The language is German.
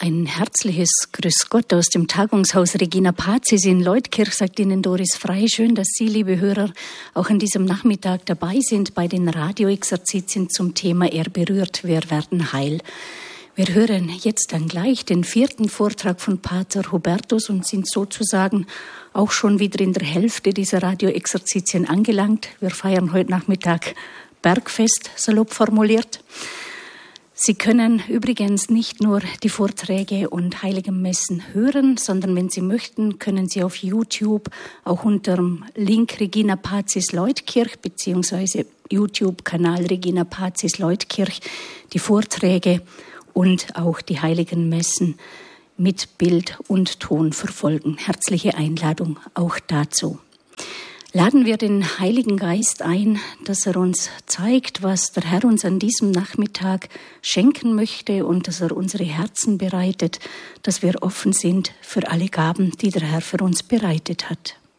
Ein herzliches Grüß Gott aus dem Tagungshaus Regina Pazis in Leutkirch, sagt Ihnen Doris Frey. Schön, dass Sie, liebe Hörer, auch an diesem Nachmittag dabei sind bei den Radioexerzitien zum Thema Er berührt, wir werden heil. Wir hören jetzt dann gleich den 4. Vortrag von Pater Hubertus und sind sozusagen auch schon wieder in der Hälfte dieser Radioexerzitien angelangt. Wir feiern heute Nachmittag Bergfest, salopp formuliert. Sie können übrigens nicht nur die Vorträge und Heiligen Messen hören, sondern wenn Sie möchten, können Sie auf YouTube auch unter dem Link Regina Pazis Leutkirch bzw. YouTube-Kanal Regina Pazis Leutkirch die Vorträge und auch die Heiligen Messen mit Bild und Ton verfolgen. Herzliche Einladung auch dazu. Laden wir den Heiligen Geist ein, dass er uns zeigt, was der Herr uns an diesem Nachmittag schenken möchte und dass er unsere Herzen bereitet, dass wir offen sind für alle Gaben, die der Herr für uns bereitet hat.